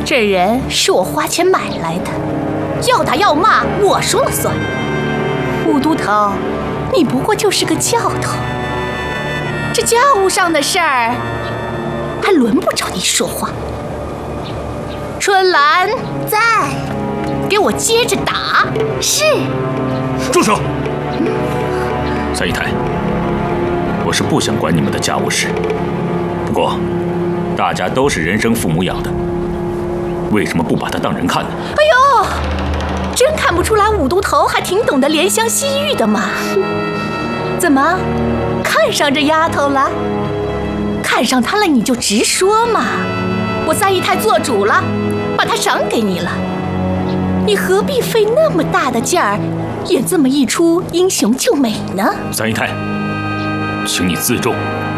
这人是我花钱买来的，要打要骂我说了算。武都头，你不过就是个教头，这教务上的事儿还轮不着你说话。春兰在，给我接着打。是。 住手！三姨太，我是不想管你们的家务事，不过大家都是人生父母养的，为什么不把他当人看呢？ 哎呦，真看不出来武都头还挺懂得怜香惜玉的嘛。怎么，看上这丫头了？看上她了你就直说嘛。我三姨太做主了，把她赏给你了，你何必费那么大的劲儿演这么一出英雄救美呢？ 三姨太，请你自重。